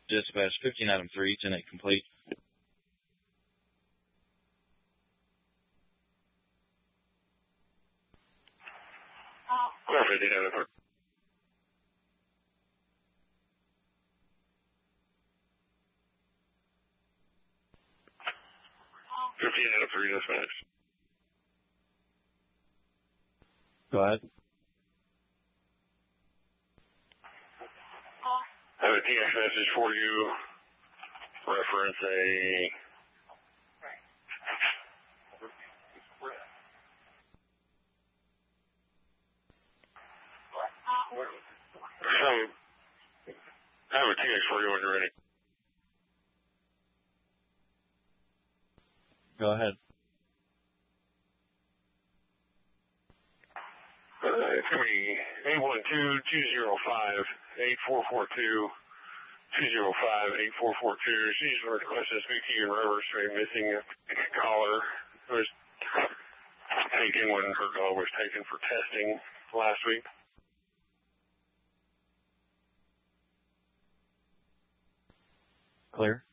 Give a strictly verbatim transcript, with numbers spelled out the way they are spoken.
Dispatch fifteen item three, ten eight complete. Clear fifteen item three. fifteen item three, dispatch. Go ahead. I have a T X message for you. Reference a some. I have a T X for you when you're ready. Go ahead. Uh, it's going to be eight one two, two zero five, eight four four two, two zero five, eight four four two. She's requested to speak to you in reverse for a missing caller who was taken when her dog was taken for testing last week. Clear.